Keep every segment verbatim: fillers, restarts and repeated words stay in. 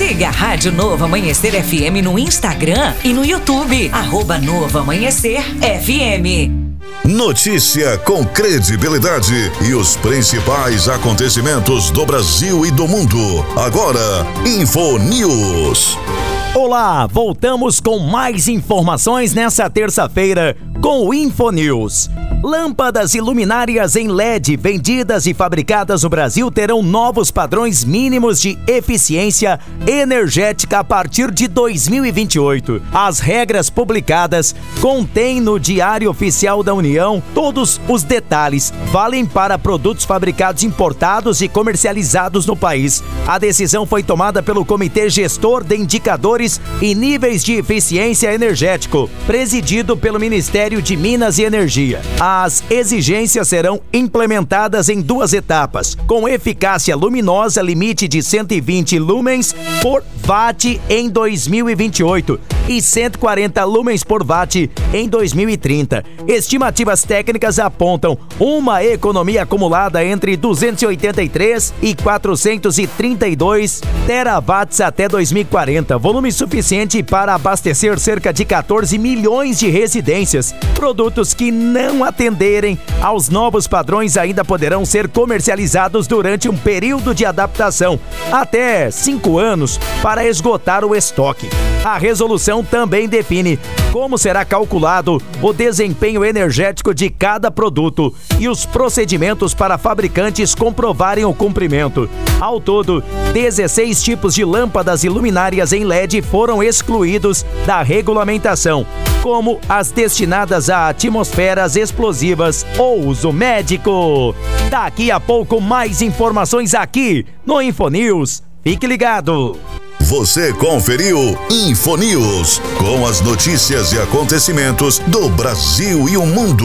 Siga a Rádio Novo Amanhecer F M no Instagram e no YouTube, arroba Novo Amanhecer F M. Notícia com credibilidade e os principais acontecimentos do Brasil e do mundo. Agora, Info News. Olá, voltamos com mais informações nessa terça-feira com o Info News. Lâmpadas e luminárias em L E D vendidas e fabricadas no Brasil terão novos padrões mínimos de eficiência energética a partir de dois mil e vinte e oito. As regras publicadas contêm no Diário Oficial da União todos os detalhes. Valem para produtos fabricados importados e comercializados no país. A decisão foi tomada pelo Comitê Gestor de Indicadores e Níveis de Eficiência Energético, presidido pelo Ministério de Minas e Energia. As exigências serão implementadas em duas etapas, com eficácia luminosa limite de cento e vinte lumens por watt em dois mil e vinte e oito e cento e quarenta lumens por watt em dois mil e trinta. Estimativas técnicas apontam uma economia acumulada entre duzentos e oitenta e três e quatrocentos e trinta e dois terawatts até dois mil e quarenta, volume suficiente para abastecer cerca de quatorze milhões de residências. Produtos que não atenderem aos novos padrões ainda poderão ser comercializados durante um período de adaptação, até cinco anos, para esgotar o estoque. A resolução também define como será calculado o desempenho energético de cada produto e os procedimentos para fabricantes comprovarem o cumprimento. Ao todo, dezesseis tipos de lâmpadas e luminárias em L E D foram excluídos da regulamentação, como as destinadas a atmosferas explosivas ou uso médico. Daqui a pouco mais informações aqui no Info News. Fique ligado! Você conferiu Info News, com as notícias e acontecimentos do Brasil e o mundo.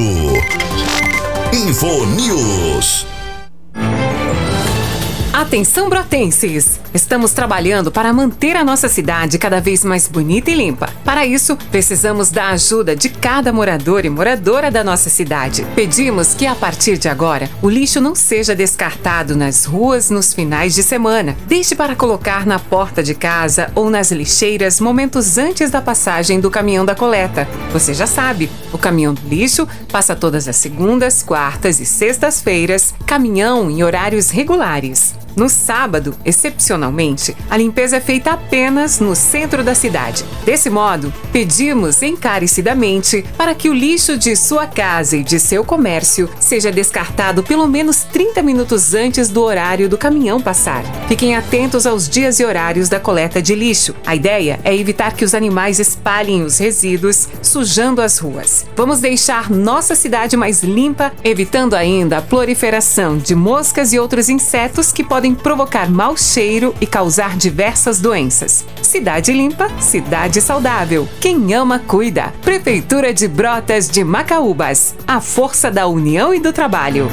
Info News. Atenção, brotenses! Estamos trabalhando para manter a nossa cidade cada vez mais bonita e limpa. Para isso, precisamos da ajuda de cada morador e moradora da nossa cidade. Pedimos que, a partir de agora, o lixo não seja descartado nas ruas nos finais de semana. Deixe para colocar na porta de casa ou nas lixeiras momentos antes da passagem do caminhão da coleta. Você já sabe, o caminhão do lixo passa todas as segundas, quartas e sextas-feiras, caminhão em horários regulares. No sábado, excepcionalmente, a limpeza é feita apenas no centro da cidade. Desse modo, pedimos encarecidamente para que o lixo de sua casa e de seu comércio seja descartado pelo menos trinta minutos antes do horário do caminhão passar. Fiquem atentos aos dias e horários da coleta de lixo. A ideia é evitar que os animais espalhem os resíduos, sujando as ruas. Vamos deixar nossa cidade mais limpa, evitando ainda a proliferação de moscas e outros insetos que podem provocar mau cheiro e causar diversas doenças. Cidade limpa, cidade saudável. Quem ama, cuida. Prefeitura de Brotas de Macaúbas. A força da união e do trabalho.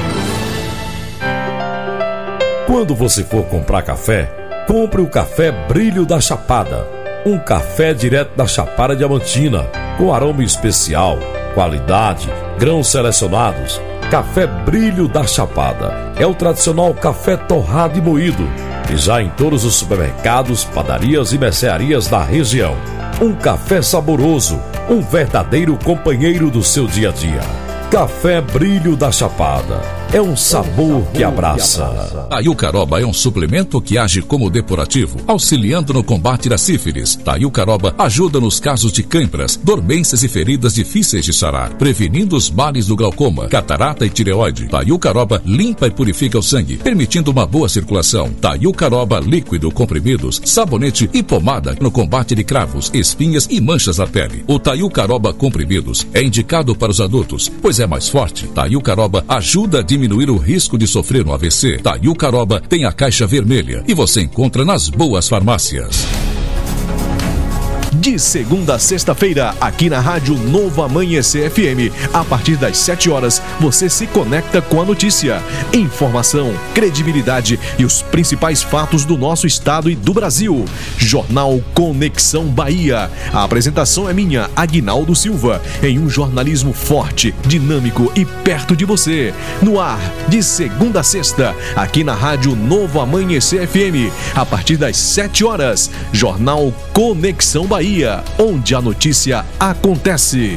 Quando você for comprar café, compre o Café Brilho da Chapada. Um café direto da Chapada Diamantina, com aroma especial, qualidade, grãos selecionados. Café Brilho da Chapada é o tradicional café torrado e moído, e já em todos os supermercados, padarias e mercearias da região. Um café saboroso, um verdadeiro companheiro do seu dia a dia. Café Brilho da Chapada é um sabor que abraça. Taiucaroba é um suplemento que age como depurativo, auxiliando no combate da sífilis. Taiucaroba ajuda nos casos de câimbras, dormências e feridas difíceis de sarar, prevenindo os males do glaucoma, catarata e tireoide. Taiucaroba limpa e purifica o sangue, permitindo uma boa circulação. Taiucaroba líquido, comprimidos, sabonete e pomada no combate de cravos, espinhas e manchas na pele. O Taiucaroba comprimidos é indicado para os adultos, pois é mais forte. Taiucaroba ajuda a diminuir diminuir o risco de sofrer um A V C. Taiucaroba tem a caixa vermelha e você encontra nas boas farmácias. De segunda a sexta-feira, aqui na Rádio Novo Amanhecer F M, a partir das sete horas, você se conecta com a notícia, informação, credibilidade e os principais fatos do nosso estado e do Brasil. Jornal Conexão Bahia. A apresentação é minha, Aguinaldo Silva, em um jornalismo forte, dinâmico e perto de você. No ar, de segunda a sexta, aqui na Rádio Novo Amanhecer F M, a partir das sete horas, Jornal Conexão Bahia, onde a notícia acontece.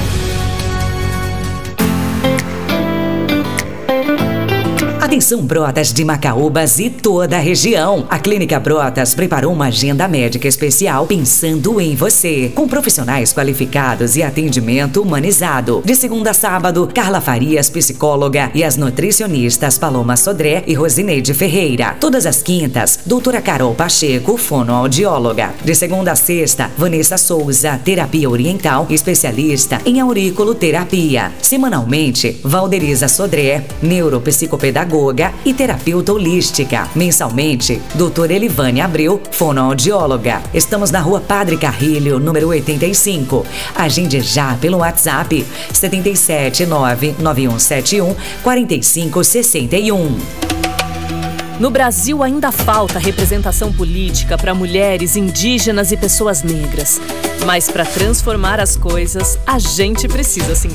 Atenção Brotas de Macaúbas e toda a região. A Clínica Brotas preparou uma agenda médica especial pensando em você, com profissionais qualificados e atendimento humanizado. De segunda a sábado, Carla Farias, psicóloga, e as nutricionistas Paloma Sodré e Rosineide Ferreira. Todas as quintas, doutora Carol Pacheco, fonoaudióloga. De segunda a sexta, Vanessa Souza, terapia oriental, especialista em auriculoterapia. Semanalmente, Valderiza Sodré, neuropsicopedagoga e terapeuta holística. Mensalmente, doutora Elivane Abreu, fonoaudióloga. Estamos na Rua Padre Carrilho, número oitenta e cinco. Agende já pelo WhatsApp sete sete nove nove um sete um quatro cinco seis um. No Brasil ainda falta representação política para mulheres, indígenas e pessoas negras. Mas para transformar as coisas, a gente precisa se engajar.